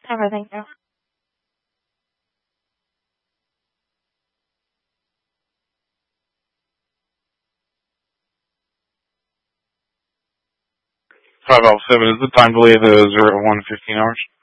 Okay, thank you. 5 Alpha 7, is the time delay the 0 at 1:15 hours?